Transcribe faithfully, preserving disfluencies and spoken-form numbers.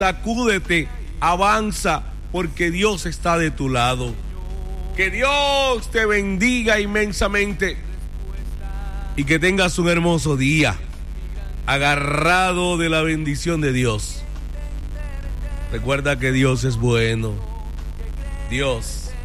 sacúdete, avanza, porque Dios está de tu lado. Que Dios te bendiga inmensamente y que tengas un hermoso día, agarrado de la bendición de Dios. Recuerda que Dios es bueno. Dios